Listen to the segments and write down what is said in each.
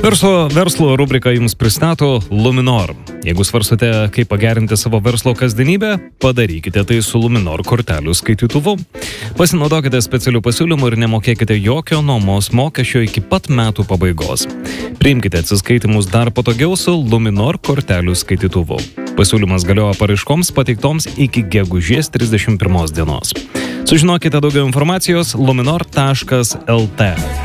Verslo rubrika jums pristato Luminor. Jeigu svarstote, kaip pagerinti savo verslo kasdienybę, padarykite tai su Luminor kortelių skaitytuvu. Pasinaudokite specialių pasiūlymų ir nemokėkite jokio nuomos mokesčio iki pat metų pabaigos. Priimkite atsiskaitimus dar patogiau su Luminor kortelių skaitytuvu. Pasiūlymas galioja paraiškoms pateiktoms iki gegužės 31 dienos. Sužinokite daugiau informacijos luminor.lt.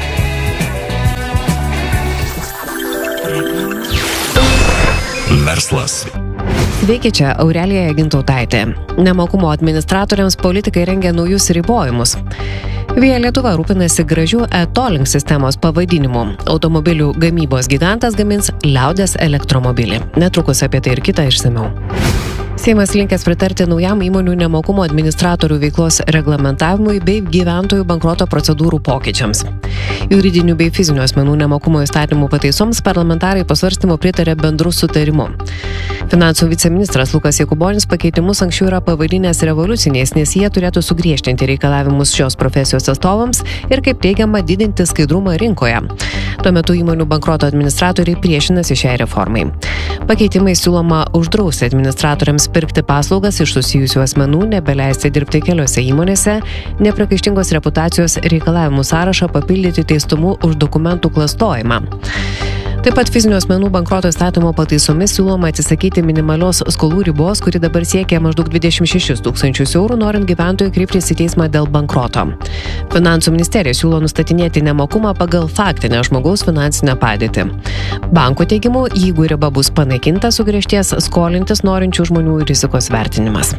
Verslas. Sveiki, čia Aurelija Gintautaitė. Nemokumo administratoriams politikai rengia naujus ribojimus. Via Lietuva rūpinasi gražių e-tolling sistemos pavadinimu. Automobilių gamybos gigantas gamins liaudies elektromobilį. Netrukus apie tai ir kitą išsamiau. Seimas linkęs pritarti naujam įmonių nemokumo administratorių veiklos reglamentavimui bei gyventojų bankroto procedūrų pokyčiams. Juridinių bei fizinių asmenų nemokumo įstatymų pataisoms parlamentarai pasvarstymo pritarė bendru sutarimu. Finansų viceministras Lukas Jakubonis pakeitimus anksčiau yra pavadinęs revoliuciniais, nes jie turėtų sugriežtinti reikalavimus šios profesijos atstovams ir, kaip teigiama, didinti skaidrumą rinkoje. Tuo metu įmonių bankroto administratoriai priešinasi šiai reformai. Pakeitimai siūloma uždrausti administratoriams pirkti paslaugas iš susijusių asmenų, nebeleisti dirbti keliose įmonėse, nepriekaištingos reputacijos reikalavimų sąrašą papildyti teistumu už dokumentų klastojimą. Taip pat fizinių asmenų bankroto įstatymo pataisomis siūloma atsisakyti minimalios skolų ribos, kuri dabar siekia maždaug 26 tūkstančius eurų, norint gyventojų kreiptis į teismą dėl bankroto. Finansų ministerija siūlo nustatinėti nemokumą pagal faktinę žmogaus finansinę padėtį. Banko teigimu, jeigu riba bus panaikinta, sugriežtės skolintis norinčių žmonių rizikos vertinimas.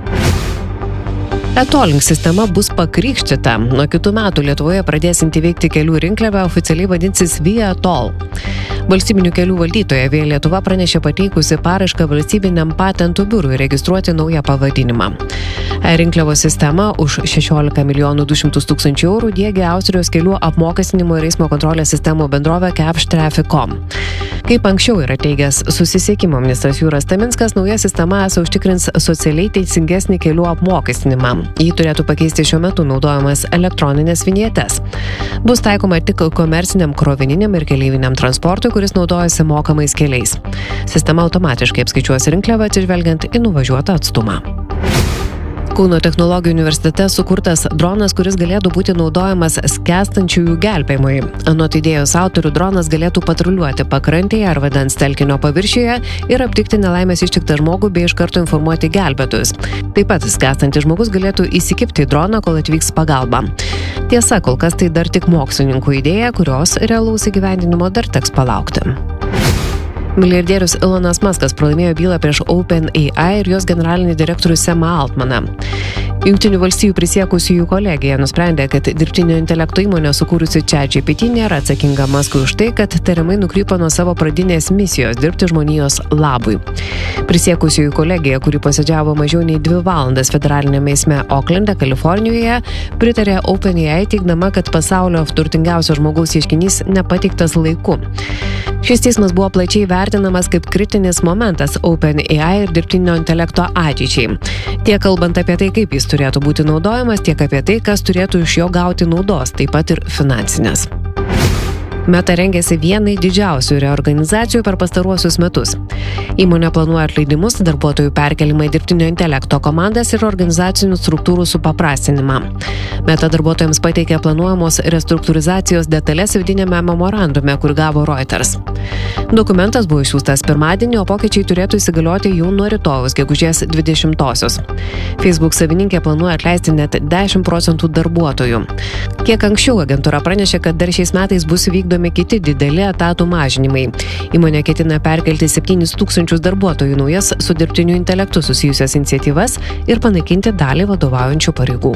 E-tolling sistema bus pakrikštyta. Nuo kitų metų Lietuvoje pradėsinti veikti kelių rinkliava oficialiai vadinsis Via Toll. Valstybinių kelių valdytoja Via Lietuva pranešė pateikusi paraišką valstybiniam patentų biurui registruoti naują pavadinimą. E-rinkliavos sistema už 16 200 000 eurų diegia Austrijos kelių apmokestinimo ir eismo kontrolės sistemų bendrovė Capstrafic.com. Kaip anksčiau yra teigęs susisiekimo ministras Jūras Taminskas, nauja sistema užtikrins socialiai teisingesnį kelių apmokestinimą. Jį turėtų pakeisti šiuo metu naudojamas elektroninės vinjetes. Bus taikoma tik komerciniam krovininiam ir keleiviniam transportui, kuris naudojasi mokamais keliais. Sistema automatiškai apskaičiuos rinkliavą atsižvelgiant į nuvažiuotą atstumą. Kauno technologijų universitete sukurtas dronas, kuris galėtų būti naudojamas skęstančiųjų gelbėjimui. Anot idėjos autorių, dronas galėtų patruliuoti pakrantėje ar vandens telkinio paviršiuje ir aptikti nelaimės ištiktą žmogų bei iš karto informuoti gelbėtojus. Taip pat skęstantis žmogus galėtų įsikibti į droną, kol atvyks pagalba. Tiesa, kol kas tai dar tik mokslininkų idėja, kurios realaus įgyvendinimo dar teks palaukti. Milijardierius Elonas Muskas pralaimėjo bylą prieš OpenAI ir jos generalinį direktorių Samą Altmaną. Jungtinių valstijų prisiekusiųjų kolegija nusprendė, kad dirbtinio intelekto įmonė sukūrusi ChatGPT nėra atsakinga Muskui už tai, kad tariamai nukrypo nuo savo pradinės misijos dirbti žmonijos labui. Prisiekusiųjų kolegija, kuri posėdžiavo mažiau nei 2 valandas federalinėme teisme Oklende, Kalifornijoje, pritarė OpenAI teigdama, kad pasaulio turtingiausio žmogaus ieškinys nepateiktas laiku. Šis teismas buvo plačiai vertinamas kaip kritinis momentas OpenAI ir dirbtinio intelekto ateičiai. Tiek kalbant apie tai, kaip jis turėtų būti naudojamas, tiek apie tai, kas turėtų iš jo gauti naudos, taip pat ir finansinės. Meta rengėsi vienai didžiausių reorganizacijų per pastaruosius metus. Įmonė planuoja atleidimus, darbuotojų perkelimą į dirbtinio intelekto komandas ir organizacinių struktūrų supaprastinimą. Meta darbuotojams pateikė planuojamos restruktūrizacijos detalės vidinėme memorandume, kur gavo Reuters. Dokumentas buvo išsiųstas pirmadienį, o pokyčiai turėtų įsigalioti jau nuo rytojaus, gegužės 20-osios. Facebook savininkė planuoja atleisti net 10% darbuotojų. Kiek anksčiau agentūra pranešė, kad dar šiais metais bus vykdomi kiti dideli etatų mažinimai. Įmonė ketina perkelti 7 000 darbuotojų naujas su dirbtiniu intelektu susijusias iniciatyvas ir panaikinti dalį vadovaujančių pareigų.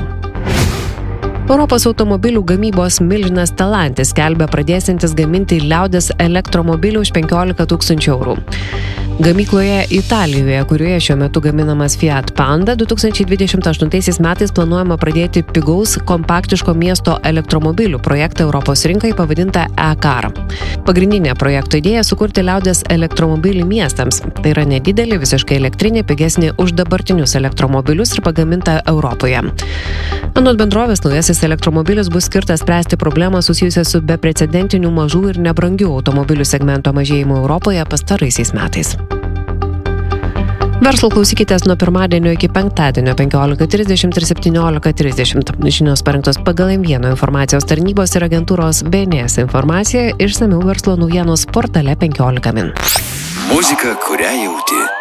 Europos automobilių gamybos milžinas Stellantis skelbia pradėsiantis gaminti liaudies elektromobilių už 15 000 eurų. Gamykloje Italijoje, kurioje šiuo metu gaminamas Fiat Panda, 2028 metais planuojama pradėti pigaus kompaktiško miesto elektromobilių projektą Europos rinkai pavadintą e-car. Pagrindinė projekto idėja sukurti liaudies elektromobilį miestams. Tai yra nedidelė, visiškai elektrinė, pigesnė už dabartinius elektromobilius ir pagaminta Europoje. Anot bendrovės, naujasis naujasis elektromobilis bus skirtas spręsti problemą susijusią su beprecedentiniu mažų ir nebrangių automobilių segmento mažėjimu Europoje pastaraisiais metais. Verslo klausykitės nuo pirmadienio iki penktadienio 15:30 ir 17:30. Žinios parengtos pagal M1 informacijos tarnybos ir agentūros BNS informaciją, išsamiau verslo naujienos portale 15 min. Muzika, kurią jauti.